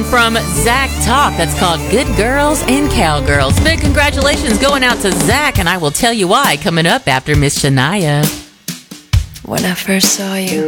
from Zach Talk. That's called Good Girls and Cowgirls. Big congratulations going out to Zach, and I will tell you why coming up after Miss Shania. When I first saw you,